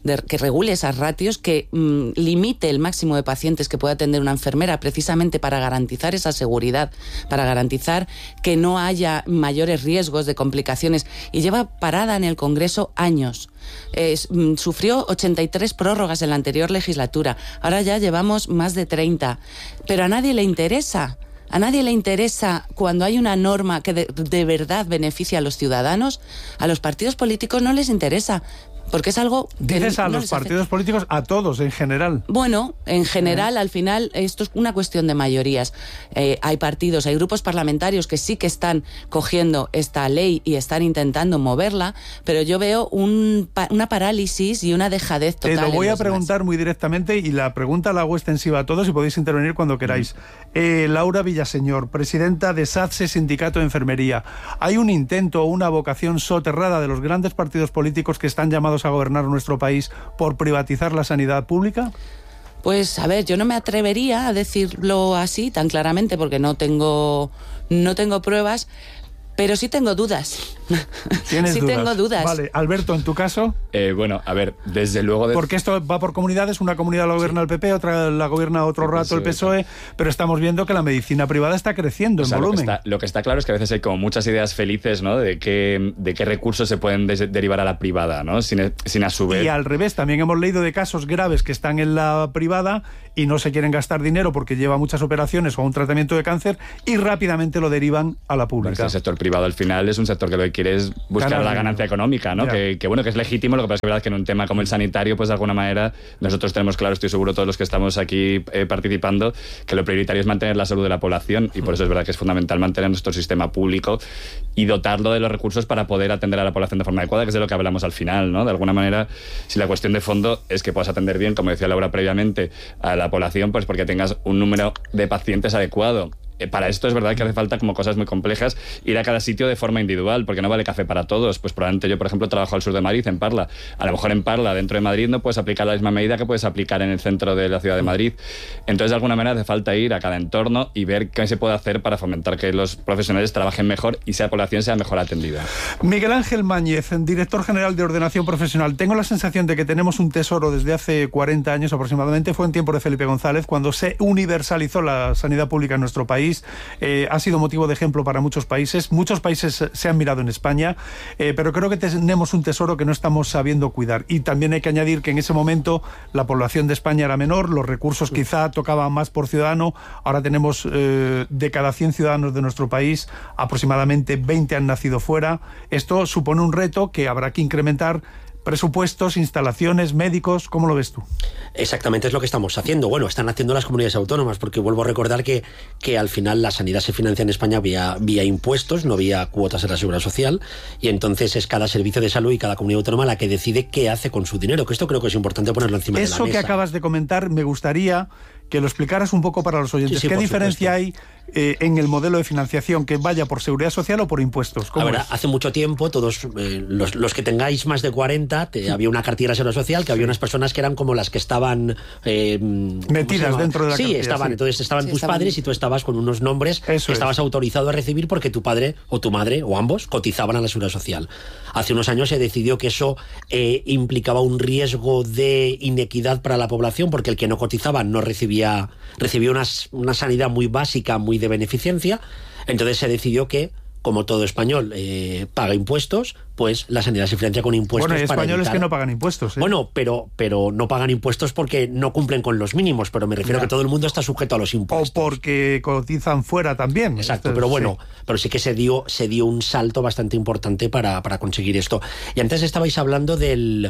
de, que regule esas ratios, que mmm, limite el máximo de pacientes que pueda atender una enfermera, precisamente para garantizar esa seguridad, para garantizar que no haya mayores riesgos de complicaciones. Y lleva parada en el Congreso años. Eh, sufrió ochenta y tres prórrogas en la anterior legislatura. Ahora ya llevamos más de treinta. Pero a nadie le interesa. A nadie le interesa cuando hay una norma que de, de verdad beneficia a los ciudadanos. A los partidos políticos no les interesa. Porque es algo que Dices a no los les partidos afecta. políticos, a todos en general. Bueno, en general, al final, esto es una cuestión de mayorías. Eh, hay partidos, hay grupos parlamentarios que sí que están cogiendo esta ley y están intentando moverla, pero yo veo un, una parálisis y una dejadez total. Te lo voy en a los preguntar demás. muy directamente y la pregunta la hago extensiva a todos y podéis intervenir cuando queráis. Eh, Laura Villaseñor, presidenta de SATSE, Sindicato de Enfermería. ¿Hay un intento o una vocación soterrada de los grandes partidos políticos que están llamados a gobernar nuestro país por privatizar la sanidad pública? Pues, a ver, yo no me atrevería a decirlo así tan claramente porque no tengo, no tengo pruebas, pero sí tengo dudas. ¿Tienes sí dudas? tengo dudas. Vale, Alberto, ¿en tu caso? Eh, bueno, a ver, desde luego... De... Porque esto va por comunidades, una comunidad la gobierna sí. el P P, otra la gobierna otro rato el P S O E, pero estamos viendo que la medicina privada está creciendo o en sea, volumen. Lo que, está, lo que está claro es que a veces hay como muchas ideas felices, ¿no? De qué, de qué recursos se pueden des- derivar a la privada, ¿no? Sin, sin a su vez... Y al revés, también hemos leído de casos graves que están en la privada y no se quieren gastar dinero porque lleva muchas operaciones o un tratamiento de cáncer y rápidamente lo derivan a la pública. Bueno, el sector privado al final es un sector que lo que quiere es buscar Ganar la ganancia dinero. económica, ¿no? Que, que bueno, que es legítimo, lo que pasa es que es verdad que en un tema como el sanitario, pues de alguna manera nosotros tenemos claro, estoy seguro todos los que estamos aquí eh, participando, que lo prioritario es mantener la salud de la población y por eso es verdad que es fundamental mantener nuestro sistema público y dotarlo de los recursos para poder atender a la población de forma adecuada, que es de lo que hablamos al final, ¿no? De alguna manera, si la cuestión de fondo es que puedas atender bien, como decía Laura previamente, a la población, pues porque tengas un número de pacientes adecuado. Para esto es verdad que hace falta como cosas muy complejas ir a cada sitio de forma individual, porque no vale café para todos. Pues probablemente yo, por ejemplo, trabajo al sur de Madrid, en Parla. A lo mejor en Parla, dentro de Madrid, no puedes aplicar la misma medida que puedes aplicar en el centro de la ciudad de Madrid. Entonces, de alguna manera, hace falta ir a cada entorno y ver qué se puede hacer para fomentar que los profesionales trabajen mejor y la población sea mejor atendida. Miguel Ángel Mañez, director general de Ordenación Profesional. Tengo la sensación de que tenemos un tesoro desde hace cuarenta años aproximadamente. Fue en tiempo de Felipe González, cuando se universalizó la sanidad pública en nuestro país. Eh, ha sido motivo de ejemplo para muchos países. Muchos países se han mirado en España, eh, pero creo que tenemos un tesoro que no estamos sabiendo cuidar. Y también hay que añadir que en ese momento la población de España era menor, los recursos quizá tocaban más por ciudadano. Ahora tenemos eh, de cada cien ciudadanos de nuestro país, aproximadamente veinte han nacido fuera. Esto supone un reto que habrá que incrementar. Presupuestos, instalaciones, médicos, ¿cómo lo ves tú? Exactamente es lo que estamos haciendo. Bueno, están haciendo las comunidades autónomas, porque vuelvo a recordar que, que al final la sanidad se financia en España vía, vía impuestos, no vía cuotas en la seguridad social, y entonces es cada servicio de salud y cada comunidad autónoma la que decide qué hace con su dinero, que esto creo que es importante ponerlo encima Eso de la mesa. Eso que acabas de comentar, me gustaría que lo explicaras un poco para los oyentes. Sí, sí, ¿Qué diferencia supuesto. hay eh, en el modelo de financiación, que vaya por seguridad social o por impuestos? ¿Cómo A ver, es? hace mucho tiempo, todos eh, los, los que tengáis más de cuarenta, te, había una cartilla de la seguridad social, que había unas personas que eran como las que estaban... Eh, metidas dentro de la sí, cartilla. Estaban, sí, entonces estaban sí, tus estaban... padres y tú estabas con unos nombres Eso que estabas es. autorizado a recibir porque tu padre o tu madre, o ambos, cotizaban a la seguridad social. Hace unos años se decidió que eso eh, implicaba un riesgo de inequidad para la población, porque el que no cotizaba no recibía, recibía una, una sanidad muy básica, muy de beneficencia. Entonces se decidió que, como todo español eh, paga impuestos, pues la sanidad se financia con impuestos. Bueno, hay para españoles evitar... que no pagan impuestos. ¿eh? Bueno, pero, pero no pagan impuestos porque no cumplen con los mínimos, pero me refiero Ya. a que todo el mundo está sujeto a los impuestos. O porque cotizan fuera también. Exacto, Esto, pero bueno, sí. pero sí que se dio, se dio un salto bastante importante para, para conseguir esto. Y antes estabais hablando del,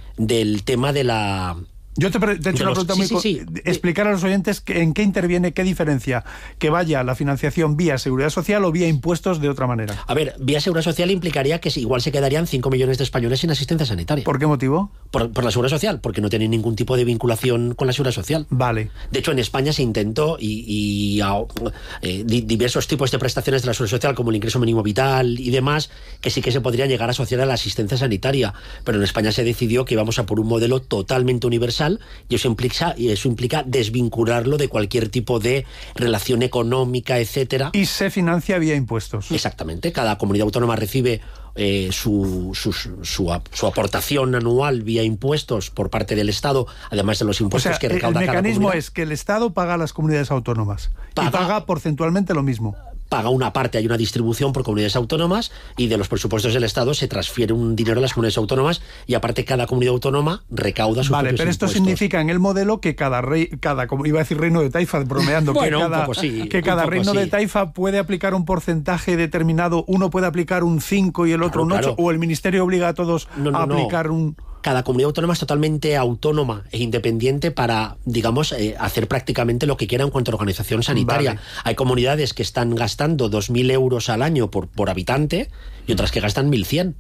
del tema de la... Yo te, pre- te he hecho una los, pregunta sí, muy... sí, co- sí. Explicar a los oyentes que, en qué interviene, qué diferencia que vaya la financiación vía seguridad social o vía impuestos de otra manera. A ver, vía seguridad social implicaría que igual se quedarían cinco millones de españoles sin asistencia sanitaria. ¿Por qué motivo? Por, por la seguridad social, porque no tienen ningún tipo de vinculación con la seguridad social. Vale. De hecho, en España se intentó y, y a, eh, di, diversos tipos de prestaciones de la seguridad social, como el ingreso mínimo vital y demás, que sí que se podrían llegar a asociar a la asistencia sanitaria. Pero en España se decidió que íbamos a por un modelo totalmente universal, universal y eso implica, y eso implica desvincularlo de cualquier tipo de relación económica, etcétera. Y se financia vía impuestos. Exactamente. Cada comunidad autónoma recibe eh, su, su, su, su aportación anual vía impuestos por parte del Estado, además de los impuestos o sea, que recauda cada comunidad. El mecanismo es que el Estado paga a las comunidades autónomas paga, y paga porcentualmente lo mismo. Paga una parte, hay una distribución por comunidades autónomas y de los presupuestos del Estado se transfiere un dinero a las comunidades autónomas y aparte cada comunidad autónoma recauda sus Vale, propios pero esto impuestos. Significa en el modelo que cada rey, cada, como iba a decir reino de taifa, bromeando, bueno, que cada, un poco sí, que cada reino sí. de taifa puede aplicar un porcentaje determinado, uno puede aplicar un cinco y el otro claro, un ocho, claro. o el ministerio obliga a todos no, no, a aplicar no. un... Cada comunidad autónoma es totalmente autónoma e independiente para, digamos, eh, hacer prácticamente lo que quiera en cuanto a organización sanitaria. Vale. Hay comunidades que están gastando dos mil euros al año por, por habitante y otras que gastan mil cien.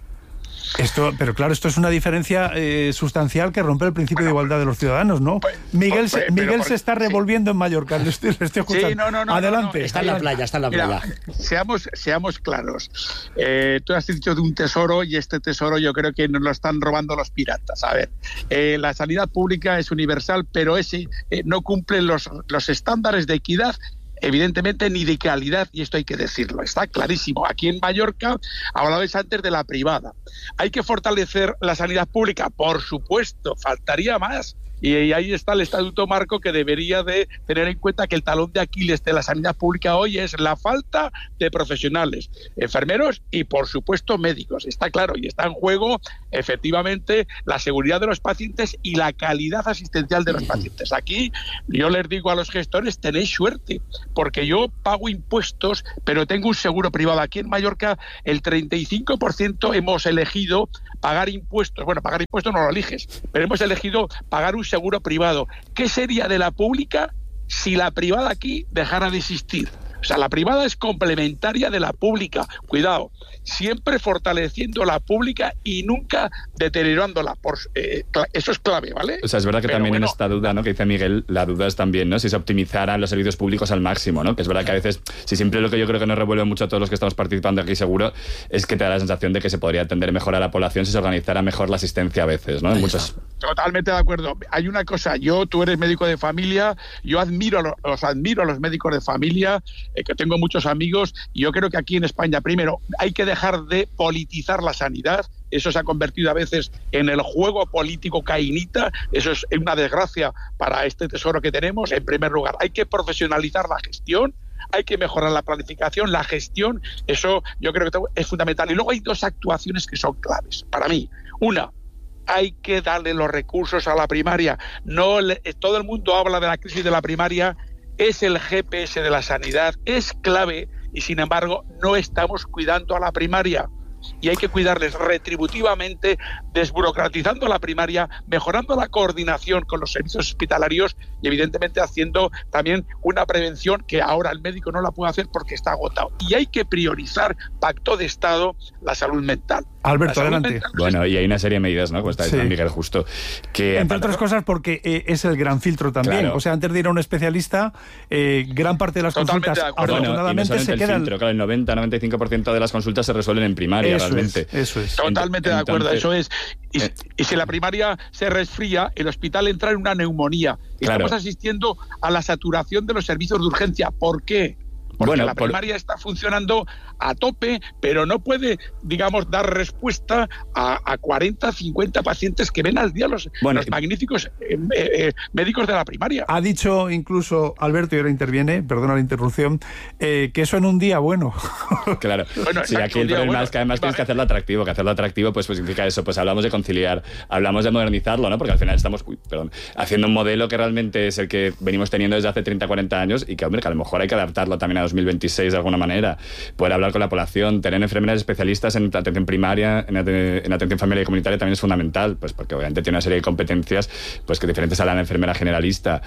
Esto, pero claro, esto es una diferencia eh, sustancial que rompe el principio de igualdad de los ciudadanos, ¿no? Miguel, se, Miguel por, se está revolviendo sí. en Mallorca, le estoy, le estoy escuchando. Sí, no, no, no, adelante. No, no, está en la playa, está en la Mira, playa. Seamos, seamos claros. Eh, tú has dicho de un tesoro y este tesoro yo creo que nos lo están robando los piratas. A ver, eh, la sanidad pública es universal, pero ese eh, no cumple los, los estándares de equidad, evidentemente, ni de calidad, y esto hay que decirlo, está clarísimo. Aquí en Mallorca, hablabais antes de la privada. ¿Hay que fortalecer la sanidad pública? Por supuesto, faltaría más. Y ahí está el Estatuto Marco, que debería de tener en cuenta que el talón de Aquiles de la sanidad pública hoy es la falta de profesionales, enfermeros y, por supuesto, médicos. Está claro, y está en juego, efectivamente, la seguridad de los pacientes y la calidad asistencial de los pacientes. Aquí yo les digo a los gestores, tenéis suerte, porque yo pago impuestos, pero tengo un seguro privado. Aquí en Mallorca el treinta y cinco por ciento hemos elegido pagar impuestos. Bueno, pagar impuestos no lo eliges, pero hemos elegido pagar un seguro privado. ¿Qué sería de la pública si la privada aquí dejara de existir? O sea, la privada es complementaria de la pública. Cuidado, siempre fortaleciendo la pública y nunca deteriorándola. Por, eh, eso es clave, ¿vale? O sea, es verdad que Pero también bueno, en esta duda, ¿no?, que dice Miguel, la duda es también, ¿no?, si se optimizaran los servicios públicos al máximo, ¿no? Que es verdad que a veces, si siempre lo que yo creo que nos revuelve mucho a todos los que estamos participando aquí, seguro, es que te da la sensación de que se podría atender mejor a la población si se organizara mejor la asistencia a veces, ¿no? En muchas... Totalmente de acuerdo. Hay una cosa, yo, tú eres médico de familia, yo admiro a los, los admiro a los médicos de familia, eh, que tengo muchos amigos, y yo creo que aquí en España, primero, hay que dejar de politizar la sanidad. Eso se ha convertido a veces en el juego político cainita. Eso es una desgracia para este tesoro que tenemos. En primer lugar, hay que profesionalizar la gestión, hay que mejorar la planificación, la gestión. Eso yo creo que es fundamental. Y luego hay dos actuaciones que son claves para mí. Una, hay que darle los recursos a la primaria. No le, todo el mundo habla de la crisis de la primaria, es el G P S de la sanidad, es clave, y sin embargo no estamos cuidando a la primaria. Y hay que cuidarles retributivamente, desburocratizando la primaria, mejorando la coordinación con los servicios hospitalarios y evidentemente haciendo también una prevención que ahora el médico no la puede hacer porque está agotado. Y hay que priorizar, pacto de Estado, la salud mental. Alberto, adelante. Mental, bueno, y hay una serie de medidas, ¿no?, como está diciendo sí. Miguel justo. Que Entre otras cosas porque eh, es el gran filtro también. Claro. O sea, antes de ir a un especialista, eh, gran parte de las Totalmente consultas, de afortunadamente, bueno, y no se el quedan... Filtro, claro, el noventa a noventa y cinco por ciento de las consultas se resuelven en primaria. Eso realmente. Es, eso es. Totalmente Entonces, de acuerdo, eso es. Y, eh, y si la primaria se resfría, el hospital entra en una neumonía. Claro. Estamos asistiendo a la saturación de los servicios de urgencia. ¿Por qué? Porque bueno, la primaria por... está funcionando a tope, pero no puede, digamos, dar respuesta a, a cuarenta, cincuenta pacientes que ven al día los, bueno, los magníficos eh, eh, médicos de la primaria. Ha dicho incluso Alberto, y ahora interviene, perdona la interrupción, eh, que eso en un día bueno. Claro. Bueno, sí, exacto, aquí el problema bueno, es que además tienes que hacerlo atractivo, que hacerlo atractivo pues, pues significa eso, pues hablamos de conciliar, hablamos de modernizarlo, ¿no? Porque al final estamos, uy, perdón, haciendo un modelo que realmente es el que venimos teniendo desde hace treinta, cuarenta años y que, hombre, que a lo mejor hay que adaptarlo también a dos mil veintiséis de alguna manera, poder hablar con la población, tener enfermeras especialistas en atención primaria, en, at- en atención familiar y comunitaria también es fundamental, pues porque obviamente tiene una serie de competencias pues que diferentes a la enfermera generalista.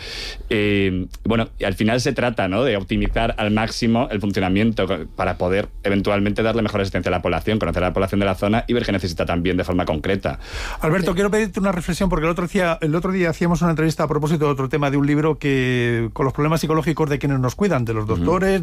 Eh, bueno, y al final se trata, ¿no?, de optimizar al máximo el funcionamiento para poder eventualmente darle mejor asistencia a la población, conocer a la población de la zona y ver qué necesita también de forma concreta. Alberto, quiero pedirte una reflexión porque el otro día, el otro día hacíamos una entrevista a propósito de otro tema, de un libro que con los problemas psicológicos de quienes nos cuidan, de los doctores, uh-huh.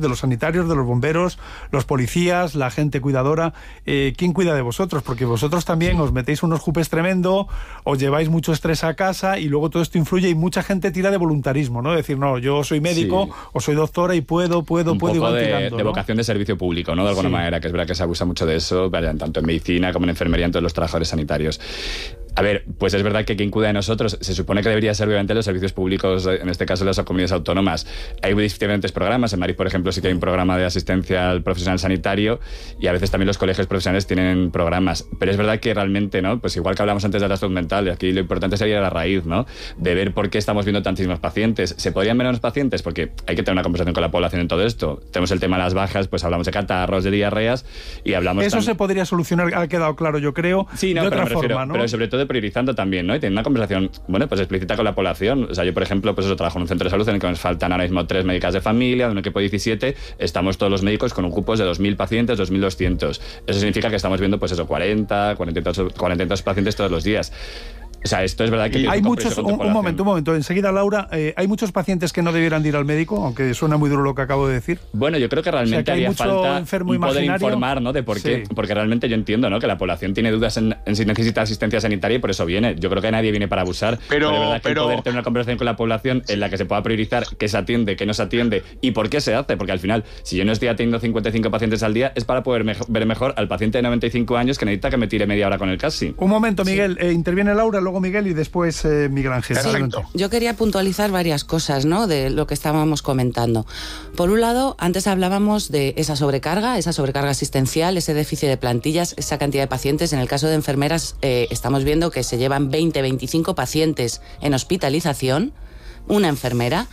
de los sanitarios, de los bomberos, los policías, la gente cuidadora. Eh, ¿Quién cuida de vosotros? Porque vosotros también os metéis unos jupes tremendo, os lleváis mucho estrés a casa y luego todo esto influye y mucha gente tira de voluntarismo, ¿no? Decir, no, yo soy médico sí. o soy doctora y puedo, puedo, un puedo poco y van de, tirando, de ¿no? vocación de servicio público, ¿no? De alguna sí. manera, que es verdad que se abusa mucho de eso, tanto en medicina como en enfermería, en todos los trabajadores sanitarios. A ver, pues es verdad que quien cuida de nosotros se supone que debería ser obviamente los servicios públicos, en este caso las comunidades autónomas. Hay diferentes programas, en Madrid por ejemplo sí que hay un programa de asistencia al profesional sanitario y a veces también los colegios profesionales tienen programas, pero es verdad que realmente, ¿no? Pues igual que hablamos antes de la salud mental, aquí lo importante sería la raíz, ¿no? De ver por qué estamos viendo tantísimos pacientes. ¿Se podrían ver menos pacientes? Porque hay que tener una conversación con la población en todo esto. Tenemos el tema de las bajas, pues hablamos de catarros, de diarreas y hablamos... Eso tan... se podría solucionar, ha quedado claro yo creo, sí, no, de pero otra me refiero, forma, ¿no? Pero sobre todo priorizando también, ¿no? Y tener una conversación, bueno, pues explícita con la población. O sea, yo, por ejemplo, pues eso, trabajo en un centro de salud en el que nos faltan ahora mismo tres médicas de familia, de un equipo de diecisiete, estamos todos los médicos con un cupo de dos mil pacientes, dos mil doscientos. Eso significa que estamos viendo, pues eso, cuarenta, cuarenta y tantos, cuarenta y tantos pacientes todos los días. O sea, esto es verdad que... Hay muchos, un, un momento, un momento. Enseguida, Laura, eh, ¿hay muchos pacientes que no debieran ir al médico? Aunque suena muy duro lo que acabo de decir. Bueno, yo creo que realmente o sea, que haría falta enfermo poder informar, ¿no? De por qué. Sí. Porque realmente yo entiendo, ¿no? Que la población tiene dudas en, en si necesita asistencia sanitaria y por eso viene. Yo creo que nadie viene para abusar. Pero, pero de verdad pero... que poder tener una conversación con la población en la que se pueda priorizar qué se atiende, qué no se atiende y por qué se hace. Porque al final, si yo no estoy atendiendo cincuenta y cinco pacientes al día, es para poder me ver mejor al paciente de noventa y cinco años que necesita que me tire media hora con el casi. Un momento, Miguel. Sí. Eh, interviene Laura, luego Miguel y después... Eh, Miguel Ángel. Sí, yo quería puntualizar varias cosas, ¿no? De lo que estábamos comentando. Por un lado, antes hablábamos de esa sobrecarga, esa sobrecarga asistencial, ese déficit de plantillas, esa cantidad de pacientes. En el caso de enfermeras, eh, estamos viendo que se llevan veinte, veinticinco pacientes en hospitalización, una enfermera,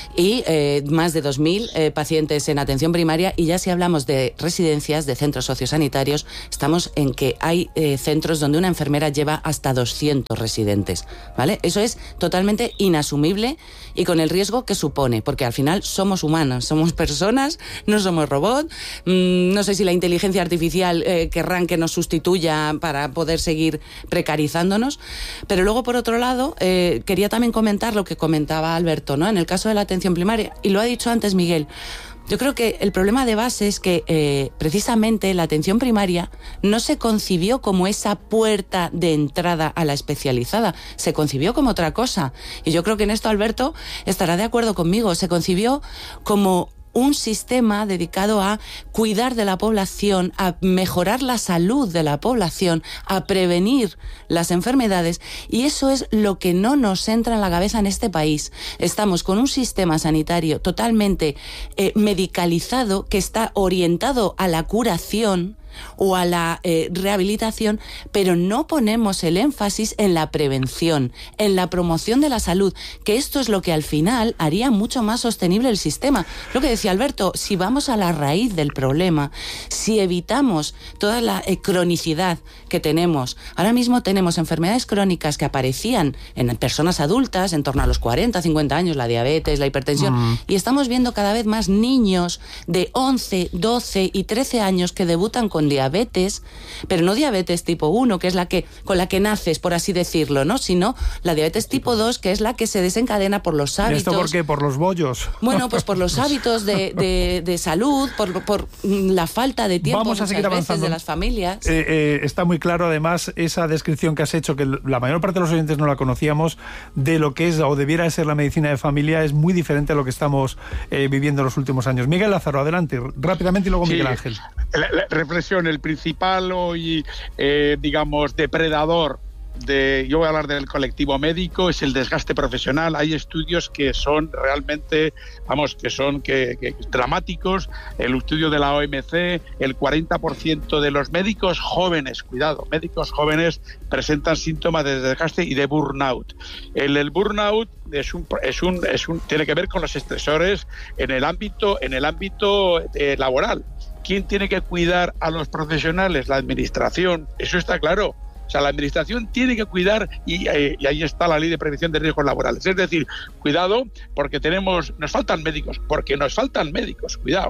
y eh, más de dos mil eh, pacientes en atención primaria, y ya si hablamos de residencias, de centros sociosanitarios, estamos en que hay eh, centros donde una enfermera lleva hasta doscientos residentes, ¿vale? Eso es totalmente inasumible y con el riesgo que supone, porque al final somos humanos, somos personas, no somos robots. Mm, no sé si la inteligencia artificial eh, querrán que nos sustituya para poder seguir precarizándonos, pero luego por otro lado eh, quería también comentar lo que comentaba Alberto, ¿no? En el caso de la atención primaria, y lo ha dicho antes Miguel, yo creo que el problema de base es que eh, precisamente la atención primaria no se concibió como esa puerta de entrada a la especializada, se concibió como otra cosa, y yo creo que en esto Alberto estará de acuerdo conmigo, se concibió como un sistema dedicado a cuidar de la población, a mejorar la salud de la población, a prevenir las enfermedades, y eso es lo que no nos entra en la cabeza en este país. Estamos con un sistema sanitario totalmente eh, medicalizado, que está orientado a la curación o a la eh, rehabilitación, pero no ponemos el énfasis en la prevención, en la promoción de la salud, que esto es lo que al final haría mucho más sostenible el sistema. Lo que decía Alberto, si vamos a la raíz del problema, si evitamos toda la eh, cronicidad que tenemos, ahora mismo tenemos enfermedades crónicas que aparecían en personas adultas, en torno a los cuarenta, cincuenta años, la diabetes, la hipertensión, mm. y estamos viendo cada vez más niños de once, doce y trece años que debutan con diabetes, pero no diabetes tipo uno, que es la que con la que naces, por así decirlo, ¿no? Sino la diabetes tipo dos, que es la que se desencadena por los hábitos. ¿Esto por qué? ¿Por los bollos? Bueno, pues por los hábitos de, de, de salud, por, por la falta de tiempo. Vamos a seguir avanzando de las familias. Eh, eh, está muy claro, además, esa descripción que has hecho, que la mayor parte de los oyentes no la conocíamos, de lo que es o debiera ser la medicina de familia, es muy diferente a lo que estamos eh, viviendo en los últimos años. Miguel Lázaro, adelante, rápidamente, y luego sí, Miguel Ángel. La, la reflexión, el principal hoy, eh, digamos, depredador de, yo voy a hablar del colectivo médico, es el desgaste profesional. Hay estudios que son realmente, vamos, que son que, que dramáticos. El estudio de la O M C, el cuarenta por ciento de los médicos jóvenes, cuidado, médicos jóvenes presentan síntomas de desgaste y de burnout. El, el burnout es un, es un, es un, tiene que ver con los estresores en el ámbito, en el ámbito eh, laboral. ¿Quién tiene que cuidar a los profesionales? La administración, eso está claro. O sea, la administración tiene que cuidar y, eh, y ahí está la ley de prevención de riesgos laborales. Es decir, cuidado, porque tenemos, nos faltan médicos, porque nos faltan médicos, cuidado, ¿eh?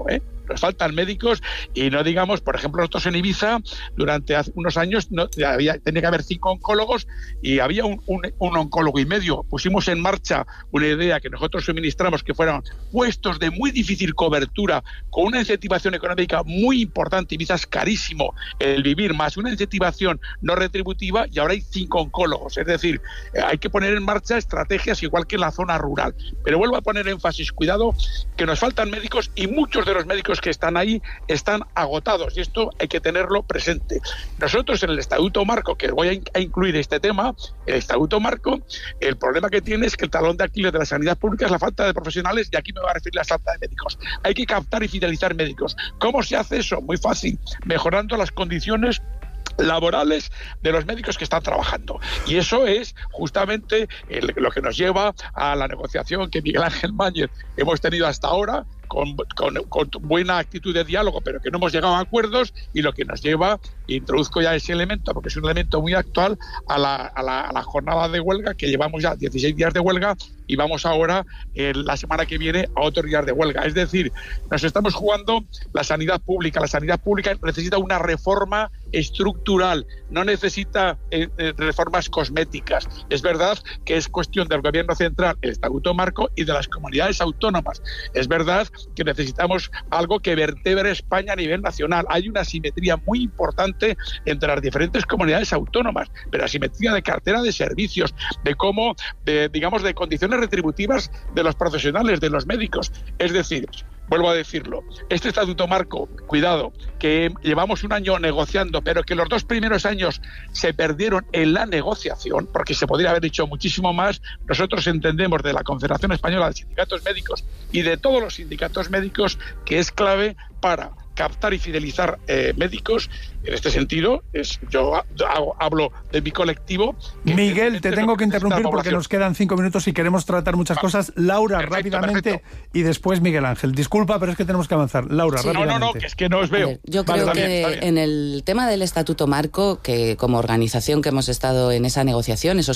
nos faltan médicos y no digamos, por ejemplo, nosotros en Ibiza, durante hace unos años no, había, tenía que haber cinco oncólogos y había un, un, un oncólogo y medio. Pusimos en marcha una idea que nosotros suministramos, que fueran puestos de muy difícil cobertura, con una incentivación económica muy importante. Ibiza es carísimo el vivir, más una incentivación no retributiva, y ahora hay cinco oncólogos. Es decir, hay que poner en marcha estrategias igual que en la zona rural. Pero vuelvo a poner énfasis, cuidado, que nos faltan médicos y muchos de los médicos que están ahí están agotados, y esto hay que tenerlo presente. Nosotros en el Estatuto Marco, que voy a incluir este tema, el Estatuto Marco, el problema que tiene es que el talón de Aquiles de la sanidad pública es la falta de profesionales, y aquí me voy a referir a la falta de médicos. Hay que captar y fidelizar médicos. ¿Cómo se hace eso? Muy fácil, mejorando las condiciones laborales de los médicos que están trabajando. Y eso es justamente el, lo que nos lleva a la negociación que Miguel Ángel Máñez hemos tenido hasta ahora, Con, con, con buena actitud de diálogo, pero que no hemos llegado a acuerdos, y lo que nos lleva, introduzco ya ese elemento, porque es un elemento muy actual, a la, a la, a la jornada de huelga, que llevamos ya dieciséis días de huelga, y vamos ahora, eh, la semana que viene, a otros días de huelga. Es decir, nos estamos jugando la sanidad pública. La sanidad pública necesita una reforma estructural, no necesita eh, eh, reformas cosméticas. Es verdad que es cuestión del Gobierno central, el Estatuto Marco, y de las comunidades autónomas. Es verdad que necesitamos algo que vertebre España a nivel nacional. Hay una asimetría muy importante entre las diferentes comunidades autónomas, pero asimetría de cartera de servicios, de cómo, de, digamos, de condiciones retributivas de los profesionales, de los médicos. Es decir, vuelvo a decirlo, este Estatuto Marco, cuidado, que llevamos un año negociando, pero que los dos primeros años se perdieron en la negociación, porque se podría haber hecho muchísimo más. Nosotros entendemos, de la Confederación Española de Sindicatos Médicos y de todos los sindicatos médicos, que es clave para captar y fidelizar eh, médicos. En este sentido, es, yo hago, hablo de mi colectivo. Miguel, te tengo que interrumpir porque nos quedan cinco minutos y queremos tratar muchas cosas. Laura, perfecto, rápidamente, perfecto. Y después Miguel Ángel. Disculpa, pero es que tenemos que avanzar. Laura, sí. rápidamente. No, no, no, que es que no os veo. Ver, yo vale, creo bien, que en el tema del Estatuto Marco, que como organización que hemos estado en esa negociación, esos